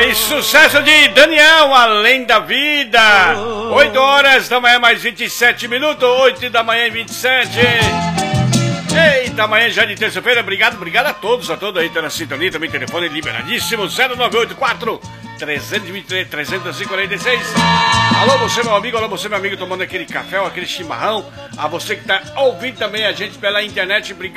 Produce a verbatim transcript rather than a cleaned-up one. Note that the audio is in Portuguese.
Aí, sucesso de Daniel, Além da Vida. oito horas da manhã, mais vinte e sete minutos. oito da manhã e vinte e sete. Eita, amanhã já de terça-feira. Obrigado, obrigado a todos, a todos aí que estão na sintonia. Também telefone liberadíssimo, zero nove oito quatro, três dois três, três quatro seis. Alô, você meu amigo, alô, você meu amigo tomando aquele café ou aquele chimarrão. A você que está ouvindo também a gente pela internet, obrigado.